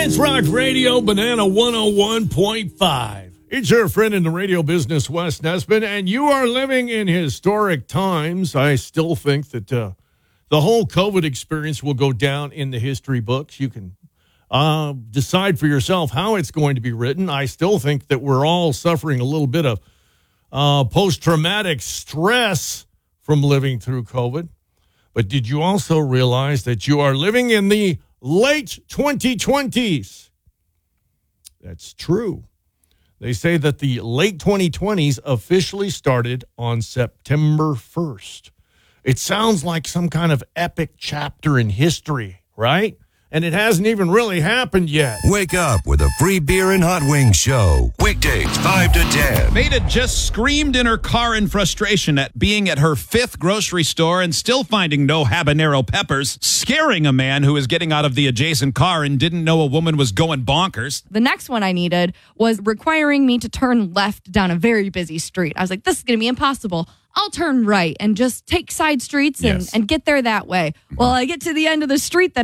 Science Rock Radio, Banana 101.5. It's your friend in the radio business, Wes Nesbitt, and you are living in historic times. I still think that the whole COVID experience will go down in the history books. You can decide for yourself how it's going to be written. I still think that we're all suffering a little bit of post-traumatic stress from living through COVID. But did you also realize that you are living in the late 2020s? That's true. They say that the late 2020s officially started on September 1st. It sounds like some kind of epic chapter in history, right? And it hasn't even really happened yet. Wake up with a free beer and hot wings show. Weekdays 5 to 10. Maida just screamed in her car in frustration at being at her fifth grocery store and still finding no habanero peppers, scaring a man who was getting out of the adjacent car and didn't know a woman was going bonkers. The next one I needed was requiring me to turn left down a very busy street. I was like, this is going to be impossible. I'll turn right and just take side streets and get there that way. Well, I get to the end of the street that